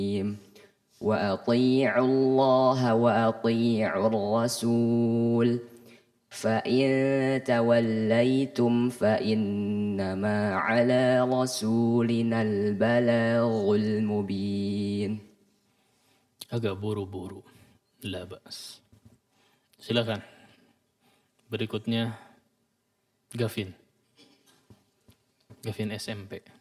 وأطيعوا الله وأطيعوا الرسول فإن توليتم فإنما على رسولنا البلاغ المبين. Agak buru-buru, la ba'as. Silakan. Berikutnya Gavin SMP.